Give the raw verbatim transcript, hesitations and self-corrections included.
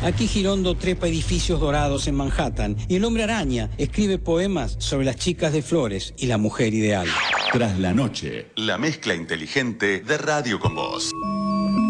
Aquí Girondo trepa edificios dorados en Manhattan y el hombre araña escribe poemas sobre las chicas de flores y la mujer ideal. Tras la noche, la mezcla inteligente de Radio con Vos.